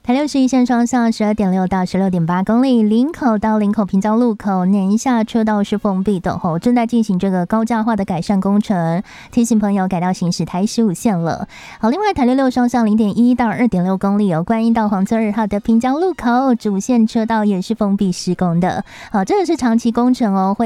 台六十一线双向12.6到16.8公里，林口到林口平交路口南下车道是封闭的正在进行这个高架化的改善工程，提醒朋友改道行驶台15线了。好，另外台66双向0.1到2.6公里观音到黄村2号的平交路口主线车道也是封闭施工的。好，这个是长期工程会